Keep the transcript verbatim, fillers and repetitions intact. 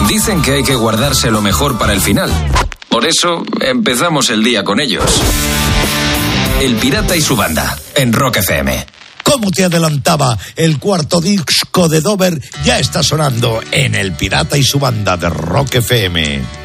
Dicen que hay que guardarse lo mejor para el final. Por eso empezamos el día con ellos. El Pirata y su banda, en Rock F M. Como te adelantaba, el cuarto disco de Dover ya está sonando en El Pirata y su banda de Rock F M.